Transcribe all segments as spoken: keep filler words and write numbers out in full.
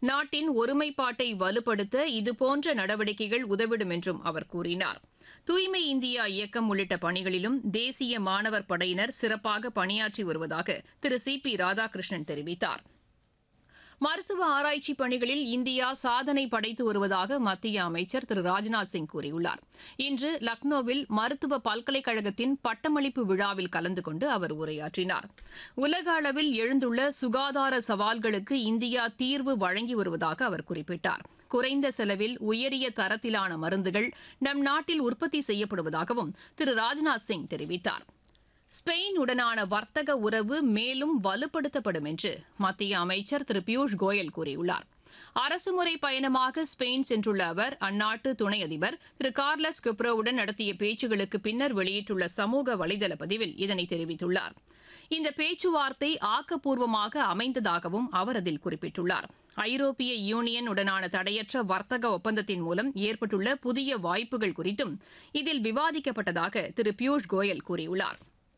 நாட்டின் ஒருமைப்பாட்டை வலுப்படுத்த இதுபோன்ற நடவடிக்கைகள் உதவிடும் என்றும் அவர் கூறினார். தூய்மை இந்தியா இயக்கம் உள்ளிட்ட பணிகளிலும் தேசிய மாணவர் படையினர் சிறப்பாக பணியாற்றி வருவதாக திரு சி பி ராதாகிருஷ்ணன் தெரிவித்தார். மருத்துவ ஆராய்ச்சி பணிகளில் இந்தியா சாதனை படைத்து வருவதாக மத்திய அமைச்சர் திரு ராஜ்நாத் சிங் கூறியுள்ளார். இன்று லக்னோவில் மருத்துவ பல்கலைக்கழகத்தின் பட்டமளிப்பு விழாவில் கலந்து கொண்டு அவர் உரையாற்றினார். உலக அளவில் எழுந்துள்ள சுகாதார சவால்களுக்கு இந்தியா தீர்வு வழங்கி வருவதாக அவர் குறிப்பிட்டார். குறைந்த செலவில் உயரிய தரத்திலான மருந்துகள் நம் நாட்டில் உற்பத்தி செய்யப்படுவதாகவும் திரு ராஜ்நாத் சிங் தெரிவித்தார். ஸ்பெயின் உடனான வர்த்தக உறவு மேலும் வலுப்படுத்தப்படும் என்று மத்திய அமைச்சர் திரு பியூஷ் கோயல் கூறியுள்ளார். அரசுமுறை பயணமாக ஸ்பெயின் சென்றுள்ள அவர் அந்நாட்டு துணை அதிபர் திரு கார்லஸ் குப்ரோவுடன் நடத்திய பேச்சுகளுக்கு பின்னர் வெளியிட்டுள்ள சமூக வலைதள பதிவில் இதனை தெரிவித்துள்ளார். இந்த பேச்சுவார்த்தை ஆக்கப்பூர்வமாக அமைந்ததாகவும் அவர் அதில் குறிப்பிட்டுள்ளார். ஐரோப்பிய யூனியன் உடனான தடையற்ற வர்த்தக ஒப்பந்தத்தின் மூலம் ஏற்பட்டுள்ள புதிய வாய்ப்புகள் குறித்தும் இதில் விவாதிக்கப்பட்டதாக திரு பியூஷ் கோயல் கூறியுள்ளார்.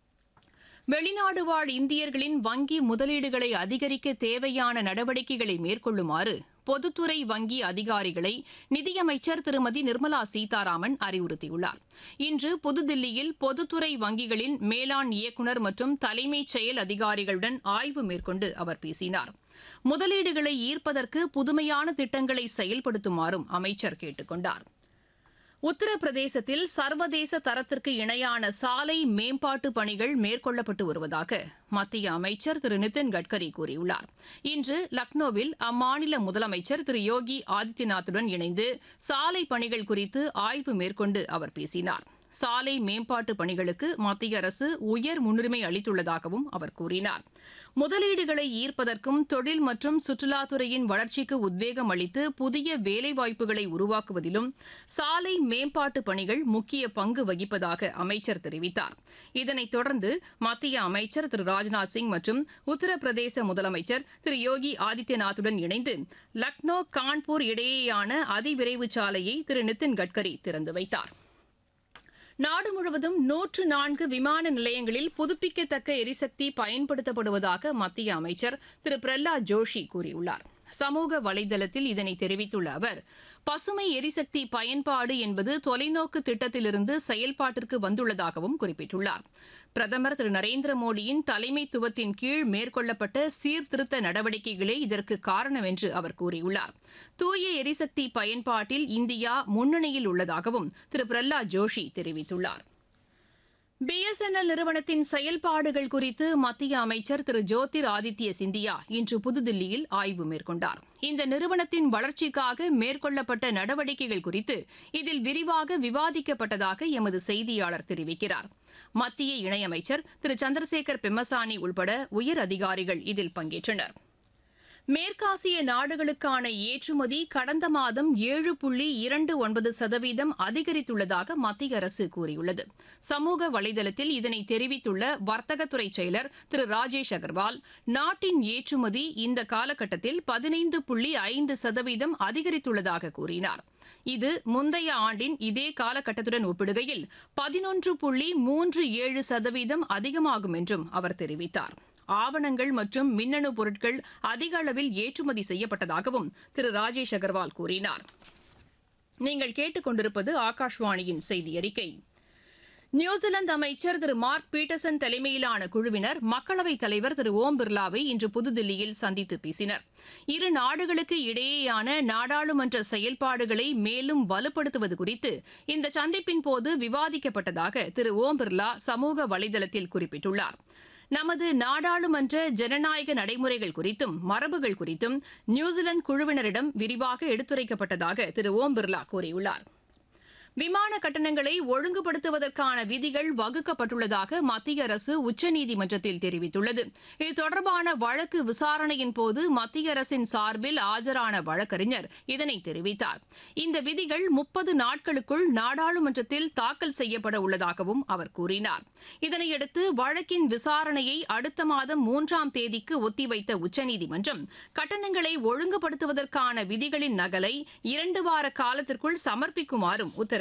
வெளிநாடு வாழ் இந்தியர்களின் வங்கி முதலீடுகளை அதிகரிக்க தேவையான நடவடிக்கைகளை மேற்கொள்ளுமாறு பொதுத்துறை வங்கி அதிகாரிகளை நிதியமைச்சர் திருமதி நிர்மலா சீதாராமன் அறிவுறுத்தியுள்ளார். இன்று புதுதில்லியில் பொதுத்துறை வங்கிகளின் மேலாண் இயக்குநர் மற்றும் தலைமைச் செயல் அதிகாரிகளுடன் ஆய்வு மேற்கொண்டு அவர் பேசினார். முதலீடுகளை ஈர்ப்பதற்கு புதுமையான திட்டங்களை செயல்படுத்துமாறும் அமைச்சர் கேட்டுக் கொண்டார். உத்தரப்பிரதேசத்தில் சர்வதேச தரத்திற்கு இணையான சாலை மேம்பாட்டு பணிகள் மேற்கொள்ளப்பட்டு வருவதாக மத்திய அமைச்சர் திரு நிதின் கட்கரி கூறியுள்ளார். இன்று லக்னோவில் அம்மாநில முதலமைச்சர் திரு யோகி ஆதித்யநாத்துடன் இணைந்து சாலை பணிகள் குறித்து ஆய்வு மேற்கொண்டு அவர் பேசினார். சாலை மேம்பாட்டு பணிகளுக்கு மத்திய அரசு உயர் முன்னுரிமை அளித்துள்ளதாகவும் அவர் கூறினார். முதலீடுகளை ஈர்ப்பதற்கும் தொழில் மற்றும் சுற்றுலாத்துறையின் வளர்ச்சிக்கு உத்வேகம் அளித்து புதிய வேலைவாய்ப்புகளை உருவாக்குவதிலும் சாலை மேம்பாட்டு பணிகள் முக்கிய பங்கு வகிப்பதாக அமைச்சர் தெரிவித்தார். இதனைத் தொடர்ந்து மத்திய அமைச்சர் திரு ராஜ்நாத் சிங் மற்றும் உத்தரப்பிரதேச முதலமைச்சர் திரு யோகி ஆதித்யநாத்துடன் இணைந்து லக்னோ கான்பூர் இடையேயான அதிவிரைவு சாலையை திரு நிதின் கட்கரி திறந்து வைத்தார். நாடு முழுவதும் நூற்று நான்கு விமான நிலையங்களில் புதுப்பிக்கத்தக்க எரிசக்தி பயன்படுத்தப்படுவதாக மத்திய அமைச்சர் திரு பிரஹ்லாத் ஜோஷி கூறியுள்ளார். சமூக வலைதளத்தில் இதனை தெரிவித்துள்ள அவர், பசுமை எரிசக்தி பயன்பாடு என்பது தொலைநோக்கு திட்டத்திலிருந்து செயல்பாட்டிற்கு வந்துள்ளதாகவும் குறிப்பிட்டுள்ளார். பிரதமர் திரு நரேந்திர மோடியின் தலைமைத்துவத்தின் கீழ் மேற்கொள்ளப்பட்ட சீர்திருத்த நடவடிக்கைகளே இதற்கு காரணம் என்று அவர் கூறியுள்ளார். தூய எரிசக்தி பயன்பாட்டில் இந்தியா முன்னணியில் உள்ளதாகவும் திரு பிரஹ்லாத் ஜோஷி தெரிவித்துள்ளார். பி எஸ் என் எல் நிறுவனத்தின் செயல்பாடுகள் குறித்து மத்திய அமைச்சர் திரு ஜோதிர் ஆதித்ய சிந்தியா இன்று புதுதில்லியில் ஆய்வு மேற்கொண்டார். இந்த நிறுவனத்தின் வளர்ச்சிக்காக மேற்கொள்ளப்பட்ட நடவடிக்கைகள் குறித்து இதில் விரிவாக விவாதிக்கப்பட்டதாக எமது செய்தியாளர் தெரிவிக்கிறார். மத்திய இணையமைச்சர் திரு சந்திரசேகர் பெம்மசானி உள்பட உயர் அதிகாரிகள் இதில் பங்கேற்றனர். மேற்காசிய நாடுகளுக்கான ஏற்றுமதி கடந்த மாதம் ஏழு புள்ளி இரண்டு ஒன்பது சதவீதம் அதிகரித்துள்ளதாக மத்திய அரசு கூறியுள்ளது. சமூக வலைதளத்தில் இதனை தெரிவித்துள்ள வர்த்தகத்துறை செயலர் திரு ராஜேஷ் அகர்வால், நாட்டின் ஏற்றுமதி இந்த காலகட்டத்தில் பதினைந்து புள்ளி ஐந்து சதவீதம் அதிகரித்துள்ளதாக கூறினார். இது முந்தைய ஆண்டின் இதே காலகட்டத்துடன் ஒப்பிடுகையில் பதினொன்று புள்ளி மூன்று ஏழு சதவீதம் அதிகமாகும் என்றும் அவர் தெரிவித்தார். ஆவணங்கள் மற்றும் மின்னணு பொருட்கள் அதிக அளவில் ஏற்றுமதி செய்யப்பட்டதாகவும் திரு ராஜேஷ் அகர்வால் கூறினார். நீங்கள் கேட்டுக்கொண்டிருப்பது ஆகாஷ்வாணியின் செய்தி அறிக்கை. நியூசிலாந்து அமைச்சர் திரு மார்க் பீட்டர்சன் தலைமையிலான குழுவினர் மக்களவைத் தலைவர் திரு ஓம் பிர்லாவை இன்று புதுதில்லியில் சந்தித்து பேசினர். இரு நாடுகளுக்கு இடையேயான நாடாளுமன்ற செயல்பாடுகளை மேலும் வலுப்படுத்துவது குறித்து இந்த சந்திப்பின் போது விவாதிக்கப்பட்டதாக திரு ஓம் பிர்லா சமூக வலைதளத்தில் குறிப்பிட்டுள்ளார். நமது நாடாளுமன்ற ஜனநாயக நடைமுறைகள் குறித்தும் மரபுகள் குறித்தும் நியூசிலாந்து குழுவினரிடம் விரிவாக எடுத்துரைக்கப்பட்டதாக திரு ஓம் பிர்லா கூறியுள்ளார். விமான கட்டணங்களை ஒழுங்குபடுத்துவதற்கான விதிகள் வகுக்கப்பட்டுள்ளதாக மத்திய அரசு உச்சநீதிமன்றத்தில் தெரிவித்துள்ளது. இது தொடர்பான வழக்கு விசாரணையின் போது மத்திய அரசின் சார்பில் ஆஜரான வழக்கறிஞர் இதனை தெரிவித்தார். இந்த விதிகள் முப்பது நாட்களுக்குள் நாடாளுமன்றத்தில் தாக்கல் செய்யப்பட உள்ளதாகவும் அவர் கூறினார். இதனையடுத்து வழக்கின் விசாரணையை அடுத்த மாதம் மூன்றாம் தேதிக்கு ஒத்திவைத்த உச்சநீதிமன்றம் கட்டணங்களை ஒழுங்குபடுத்துவதற்கான விதிகளின் நகலை இரண்டு வார காலத்திற்குள் சமர்ப்பிக்குமாறும் உத்தரவிட்டுள்ளது.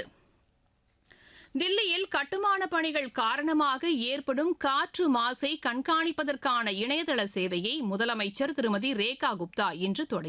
தில்லியில் கட்டுமான பணிகள் காரணமாக ஏற்படும் காற்று மாசை கண்காணிப்பதற்கான இணையதள சேவையை முதலமைச்சர் திருமதி ரேகா குப்தா இன்று தொடங்கி